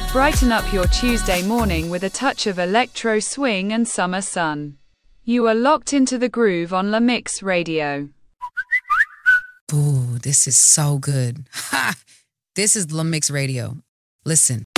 Brighten up your Tuesday morning with a touch of electro swing and summer sun. You are locked into the groove on La Mix Radio. Ooh, this is so good. Ha! This is La Mix Radio. Listen.